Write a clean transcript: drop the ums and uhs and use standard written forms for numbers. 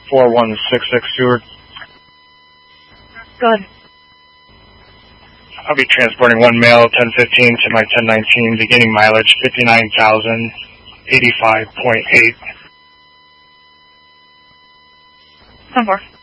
4166 Seward. Go ahead. I'll be transporting one male 1015 to my 1019, beginning mileage 59,085.8. 10-4.